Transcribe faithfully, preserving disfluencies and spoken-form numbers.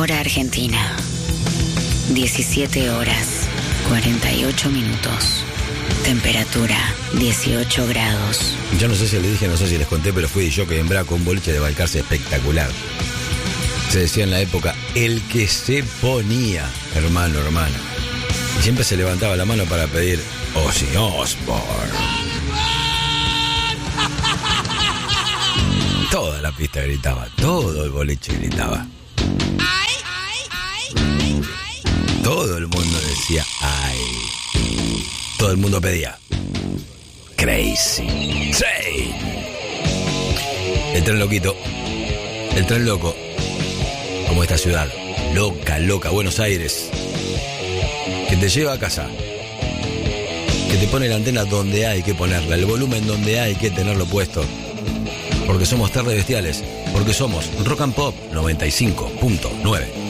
Hora Argentina. diecisiete horas, cuarenta y ocho minutos. Temperatura, dieciocho grados. Yo no sé si les dije, no sé si les conté, pero fui yo que en Braco, un boliche de Balcarce espectacular. Se decía en la época, el que se ponía, hermano, hermana. Y siempre se levantaba la mano para pedir Ozzy Osbourne. Toda la pista gritaba, todo el boliche gritaba. Todo el mundo decía, ay. Todo el mundo pedía Crazy. Sí. El tren loquito, el tren loco, como esta ciudad, loca, loca, Buenos Aires, que te lleva a casa, que te pone la antena donde hay que ponerla, el volumen donde hay que tenerlo puesto, porque somos Tardes Bestiales, porque somos Rock and Pop noventa y cinco punto nueve.